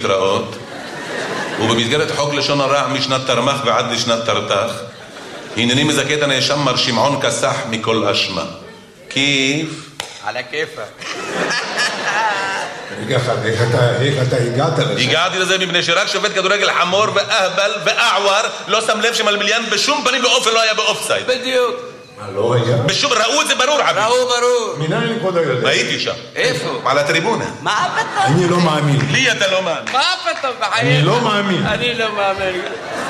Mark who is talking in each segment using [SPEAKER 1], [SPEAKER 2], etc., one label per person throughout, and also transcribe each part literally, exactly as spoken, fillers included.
[SPEAKER 1] נקראות, ובמסגרת חוק לשון הרע משנת תרמ"ח ועד לשנת תרת"ח, הנני מזכה את הנאשם מר שמעון כסח מכל אשמה. כיף?
[SPEAKER 2] על הכיפה.
[SPEAKER 3] איך אתה הגעת לזה?
[SPEAKER 1] הגעתי לזה מפני שרק שופט כדורגל חמור ואהבל ואעואר לא שם לב שמלמיליאן בשום פנים ואופן לא היה באופסייד.
[SPEAKER 2] בדיוק.
[SPEAKER 3] מה, לא היה?
[SPEAKER 1] בשום, ראו את זה ברור, חביב.
[SPEAKER 2] ראו ברור.
[SPEAKER 3] מנין כבודו יודע?
[SPEAKER 1] הייתי שם.
[SPEAKER 2] איפה?
[SPEAKER 1] על הטריבונה.
[SPEAKER 2] מה פתאום?
[SPEAKER 3] אני לא מאמין.
[SPEAKER 1] לי אתה לא מאמין.
[SPEAKER 2] מה פתאום בחיים?
[SPEAKER 3] אני לא מאמין.
[SPEAKER 2] אני לא מאמין.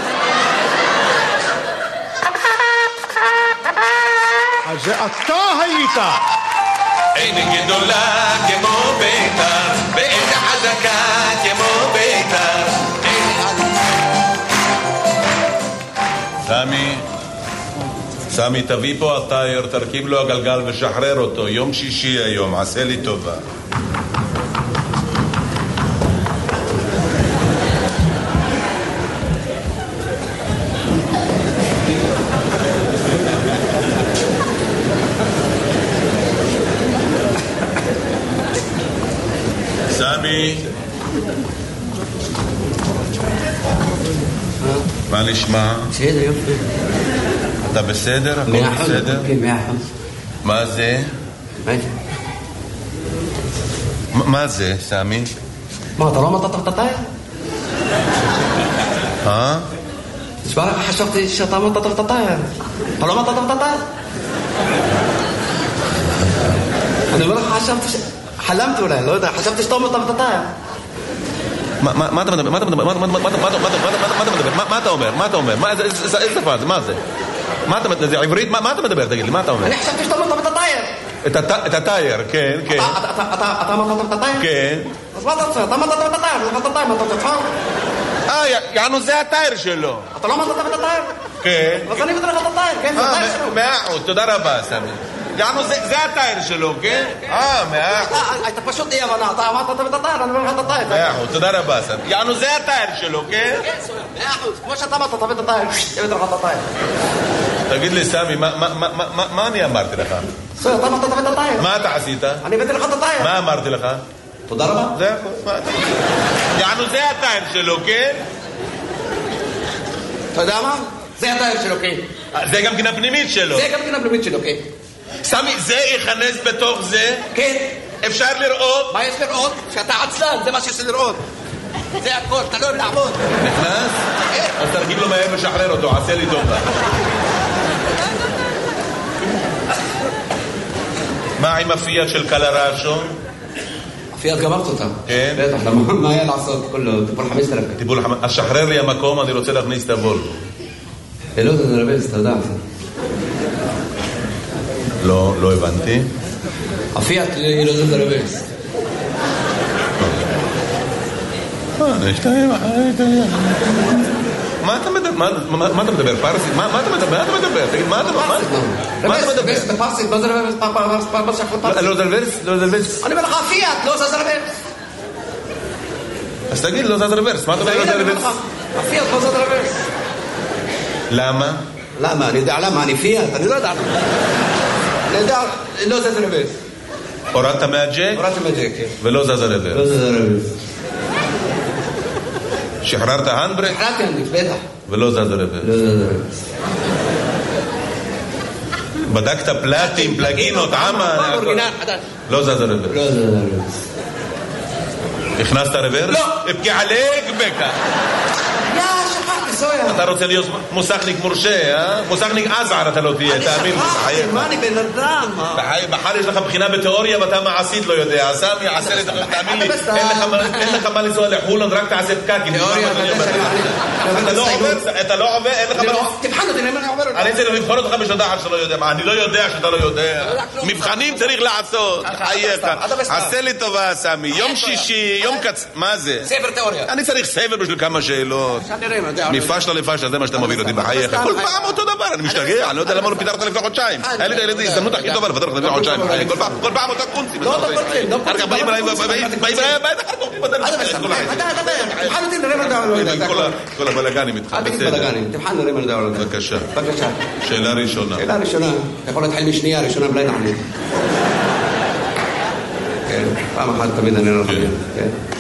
[SPEAKER 3] אז זה אתה היית.
[SPEAKER 1] אין גדולה כמו ביתר, ואין חזקה כמו ביתר. סמי, סמי תביא פה הטייר, תרכיב לו הגלגל ושחרר אותו. יום שישי היום, עשה לי טובה. סמי, מה נשמע?
[SPEAKER 2] בסדר, יופי.
[SPEAKER 1] אתה בסדר? הכל
[SPEAKER 2] מאה אחוז,
[SPEAKER 1] בסדר?
[SPEAKER 2] כן, מאה אחוז.
[SPEAKER 1] מה זה?
[SPEAKER 2] מה זה?
[SPEAKER 1] מה זה, סמי?
[SPEAKER 2] מה, אתה לא אמרת את הטייר?
[SPEAKER 1] אה?
[SPEAKER 2] תשמע לך, חשבתי שאתה אמרת את הטייר. אתה לא אמרת את הטייר? אני אומר לך, חשבתי ש... חלמתי אולי, לא יודע, חשבתי שאתה אמרת את הטייר.
[SPEAKER 1] מה אתה מדבר? מה אתה מדבר? מה אתה מדבר? מה אתה אומר? מה אתה אומר? איזה שפה זה? מה זה? מה אתה מדבר? זה עברית? מה אתה מדבר? תגיד לי, מה אתה אומר?
[SPEAKER 2] אני חשבתי שאתה אמרת את הטייר.
[SPEAKER 1] את הטייר, כן, כן.
[SPEAKER 2] אתה אמרת את הטייר?
[SPEAKER 1] כן.
[SPEAKER 2] אז מה אתה רוצה? אתה אמרת את הטייר, אתה אמרת את הטייר, אתה רוצה?
[SPEAKER 1] אה, יענו זה הטייר שלו.
[SPEAKER 2] אתה לא אמרת את הטייר?
[SPEAKER 1] כן.
[SPEAKER 2] אז אני אבטר לך את הטייר, כן, זה הטייר שלו.
[SPEAKER 1] מאה אחוז, תודה רבה, סמי. יענו זה הטייר שלו, כן? אה, מאה אחוז.
[SPEAKER 2] אתה פשוט אי הבנה, אתה אמרת את הטייר, אני אומר לך את הטייר.
[SPEAKER 1] מאה אחוז, תודה רבה, סמי. יענו זה הטייר שלו, כן?
[SPEAKER 2] כן, סויה, מאה אחוז. כמו שאתה אמרת, אתה את הטייר, אבטר לך את הטייר.
[SPEAKER 1] תגיד לי, סמי, מה אני אמרתי לך?
[SPEAKER 2] סויה, אתה אמרת את הטייר.
[SPEAKER 1] מה אתה עשית?
[SPEAKER 2] אני הבאתי לך את הטייר.
[SPEAKER 1] מה אמרתי לך?
[SPEAKER 2] תודה רבה.
[SPEAKER 1] זה הכל, מה אתה... יענו זה הטייר שלו, כן?
[SPEAKER 2] אתה יודע מה? זה הטייר שלו, כן.
[SPEAKER 1] זה גם כן הפנימית שלו.
[SPEAKER 2] זה גם כן הפנימית שלו, כן.
[SPEAKER 1] סמי, זה ייכנס בתוך זה?
[SPEAKER 2] כן.
[SPEAKER 1] אפשר לראות?
[SPEAKER 2] מה יש לראות? שאתה עצלן, זה מה שיש לראות. זה הכל, אתה לא אוהב לעבוד.
[SPEAKER 1] נכנס? אז תרגיב לו מהר ושחרר אותו, עשה לי טובה. מה עם הפיאט של קלרשו?
[SPEAKER 2] הפיאט גמרת אותה.
[SPEAKER 1] כן?
[SPEAKER 2] בטח, מה היה לעשות? כולו, טיפול חמש אלף.
[SPEAKER 1] טיפול חמש... אז שחרר לי המקום, אני רוצה להכניס את הוולבו.
[SPEAKER 2] לא, זה נרבז, אתה יודע.
[SPEAKER 1] לא, לא הבנתי.
[SPEAKER 2] הפיאט היא לא זה נרבז.
[SPEAKER 1] מה אתה מדבר? מה אתה מדבר? פרסית? מה אתה מדבר? מה אתה מדבר? תגיד, מה אתה מדבר? מה אתה מדבר?
[SPEAKER 2] רבז, בפרסית, לא זה רבז,
[SPEAKER 1] לא זה רבז? לא זה רבז?
[SPEAKER 2] אני אומר לך, הפיאט, לא זה רבז.
[SPEAKER 1] אז תגיד, לא זה רבז. מה אתה אומר? לא זה רבז?
[SPEAKER 2] הפיאט, לא זה רבז.
[SPEAKER 1] למה?
[SPEAKER 2] למה? אני יודע למה, אני פיאט, אני לא יודע למה. אני יודע, לא זה רבז.
[SPEAKER 1] הורדת מהג'ק?
[SPEAKER 2] הורדתי מהג'ק, כן.
[SPEAKER 1] ולא זז הרבז.
[SPEAKER 2] לא זה רבז.
[SPEAKER 1] שחררת הנדברק?
[SPEAKER 2] שחררתי הנדברק, בטח.
[SPEAKER 1] ולא זז הרבז.
[SPEAKER 2] לא זה רבז.
[SPEAKER 1] בדקת פלטים, פלגינות, עמה? לא זז הרבז.
[SPEAKER 2] לא זה רבז.
[SPEAKER 1] הכנסת רוורס?
[SPEAKER 2] לא.
[SPEAKER 1] אפקי עליק בקה.
[SPEAKER 2] יא, שכחתי, סויה.
[SPEAKER 1] אתה רוצה להיות מוסכניק מורשה, אה? מוסכניק עזער אתה לא תהיה, תאמין לי.
[SPEAKER 2] שכחתי, מה אני בן אדם?
[SPEAKER 1] בחר יש לך בחינה בתיאוריה ואתה מעשית לא יודע. סמי, עשה לי, תאמין לי, אין לך מה לנסוע לחולון, רק תעשה פקקים.
[SPEAKER 2] תיאוריה,
[SPEAKER 1] אתה לא עובר, אתה לא עובר, אין לך מה...
[SPEAKER 2] תבחן אותי, למה אני עובר אותי?
[SPEAKER 1] אני צריך לבחון אותך בשביל דעת שאתה לא יודע. אני לא יודע שאתה לא יודע. מבחנים צריך לעשות. חייך. עשה לי טובה, סמי. יום שישי, יום קצ... מה זה?
[SPEAKER 2] ספר תיאוריה.
[SPEAKER 1] אני צריך ספר בשביל כמה שאלות. מפשלה לפשלה, זה מה שאתה מוביל אותי בחייך. כל פעם אותו דבר, אני משתגע. אני לא יודע למה לא פיתרת לפני חודשיים. היה לי את הילדים, הזדמנות הכי טובה לפתר לך לפני חודשיים. כל פעם אותה קונצים.
[SPEAKER 2] לא, לא קונצים.
[SPEAKER 1] אחר כך באים אליי, באים אליי, באים אליי, כל הבלגנים איתך.
[SPEAKER 2] אל תגיד בלגנים, תבחן נראה מה לדבר על זה.
[SPEAKER 1] בבקשה.
[SPEAKER 2] בבקשה.
[SPEAKER 1] שאלה ראשונה.
[SPEAKER 2] שאלה ראשונה. אתה יכול להתחיל משנייה, ראשונה בלי נענית. כן, פעם אחת תמיד אני לא חייב. כן.